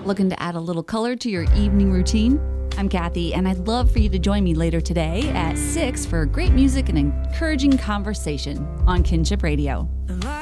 Looking to add a little color to your evening routine? I'm Kathy, and I'd love for you to join me later today at 6 for great music and encouraging conversation on Kinship Radio.